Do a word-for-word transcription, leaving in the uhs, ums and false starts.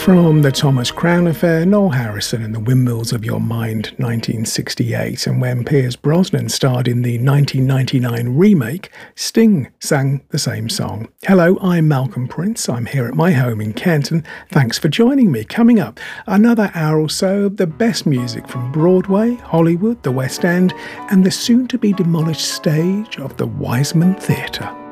From The Thomas Crown Affair, Noel Harrison and the Windmills of Your Mind, nineteen sixty-eight, and when Pierce Brosnan starred in the nineteen ninety-nine remake, Sting sang the same song. Hello, I'm Malcolm Prince. I'm here at my home in Kenton. Thanks for joining me. Coming up, another hour or so of the best music from Broadway, Hollywood, the West End, and the soon-to-be-demolished stage of the Wiseman Theatre.